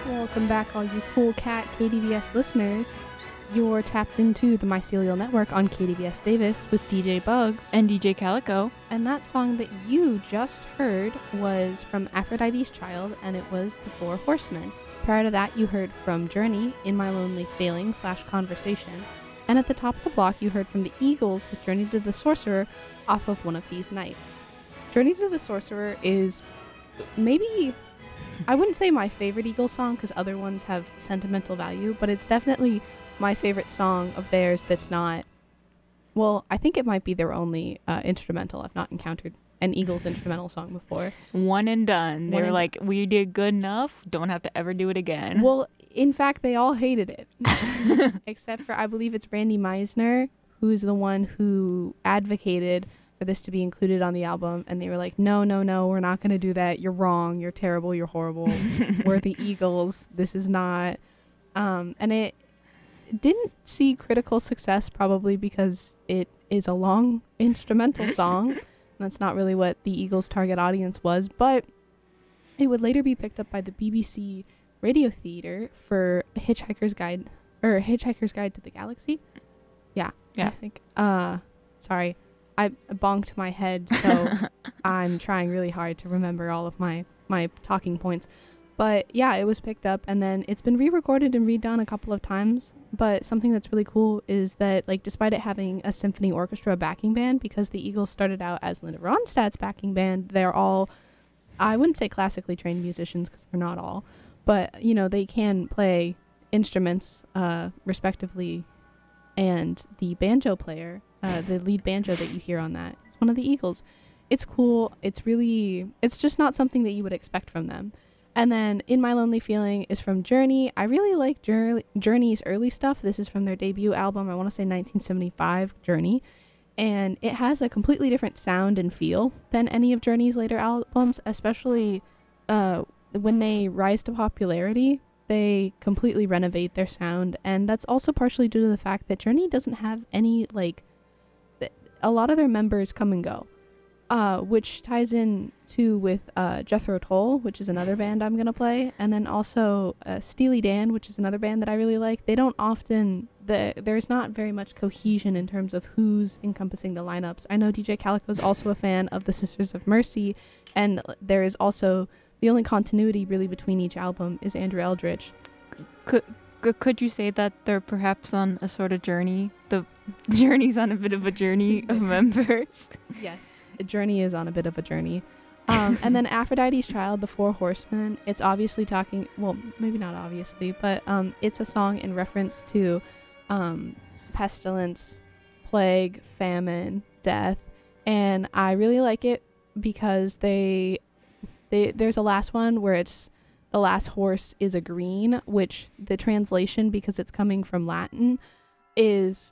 Welcome back, all you cool cat KDVS listeners. You're tapped into the Mycelial Network on KDVS Davis with DJ Bugs. And DJ Calico. And that song that you just heard was from Aphrodite's Child, and it was The Four Horsemen. Prior to that, you heard from Journey, In My Lonely Failing / Conversation. And at the top of the block, you heard from the Eagles with Journey to the Sorcerer off of One of These Nights. Journey to the Sorcerer is maybe, I wouldn't say my favorite Eagles song because other ones have sentimental value, but it's definitely my favorite song of theirs that's not, well, I think it might be their only instrumental. I've not encountered an Eagles instrumental song before. One and done. They were like, we did good enough, don't have to ever do it again. Well, in fact, they all hated it. Except for, I believe it's Randy Meisner, who's the one who advocated for this to be included on the album, and they were like, no, we're not going to do that. You're wrong. You're terrible. You're horrible. We're the Eagles. This is not. And it didn't see critical success, probably because it is a long instrumental song. That's not really what the Eagles' target audience was, but it would later be picked up by the BBC Radio Theatre for Hitchhiker's Guide to the Galaxy. Yeah. I think. Sorry. I bonked my head, so I'm trying really hard to remember all of my talking points. But yeah, it was picked up, and then it's been re-recorded and redone a couple of times. But something that's really cool is that, like, despite it having a symphony orchestra backing band, because the Eagles started out as Linda Ronstadt's backing band, they're all, I wouldn't say classically trained musicians because they're not all, but, you know, they can play instruments respectively. And the banjo player, the lead banjo that you hear on that, is one of the Eagles. It's cool. It's just not something that you would expect from them. And then In My Lonely Feeling is from Journey. I really like Journey's early stuff. This is from their debut album, I want to say 1975, Journey. And it has a completely different sound and feel than any of Journey's later albums, especially when they rise to popularity. They completely renovate their sound, and that's also partially due to the fact that Journey doesn't have any, a lot of their members come and go, which ties in too with Jethro Tull, which is another band I'm going to play, and then also Steely Dan, which is another band that I really like. They don't often, there's not very much cohesion in terms of who's encompassing the lineups. I know DJ Calico is also a fan of the Sisters of Mercy, and there is also the only continuity really between each album is Andrew Eldritch. Could you say that they're perhaps on a sort of journey? The Journey's on a bit of a journey of members. Yes, Journey is on a bit of a journey. And then Aphrodite's Child, The Four Horsemen, it's obviously talking, well, maybe not obviously, but it's a song in reference to pestilence, plague, famine, death, and I really like it because there's a last one where it's the last horse is a green, which the translation, because it's coming from Latin, is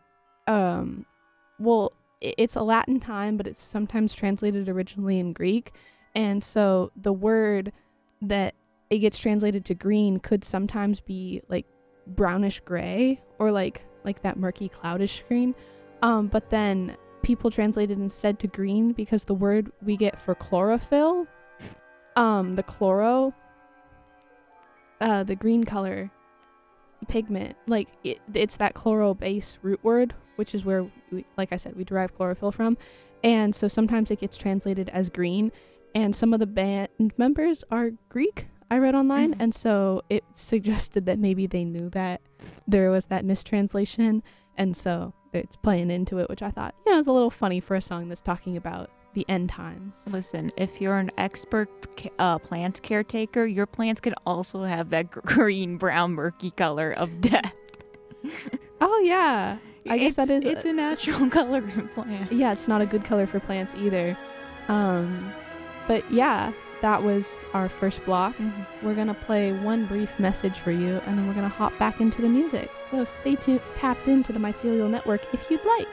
it's a Latin time, but it's sometimes translated originally in Greek, and so the word that it gets translated to green could sometimes be like brownish gray or like that murky cloudish green, but then people translated instead to green because the word we get for chlorophyll, the chloro, the green color pigment, like it's that chloro base root word, which is where like I said, we derive chlorophyll from. And so sometimes it gets translated as green, and some of the band members are Greek, I read online. And so it suggested that maybe they knew that there was that mistranslation, and so it's playing into it, which I thought, is a little funny for a song that's talking about the end times. Listen, if you're an expert plant caretaker, your plants can also have that green, brown, murky color of death. Oh yeah, I guess that is. It's a natural color in plants. Yeah, it's not a good color for plants either. But yeah, that was our first block. We're gonna play one brief message for you, and then we're gonna hop back into the music. So stay tapped into the Mycelial Network if you'd like.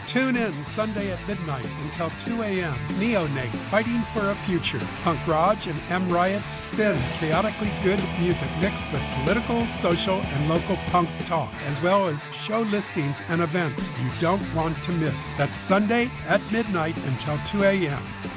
Tune in Sunday at midnight until 2 a.m. Neonate, Fighting for a Future. Punk Raj and M. Riot spin chaotically good music mixed with political, social, and local punk talk, as well as show listings and events you don't want to miss. That's Sunday at midnight until 2 a.m.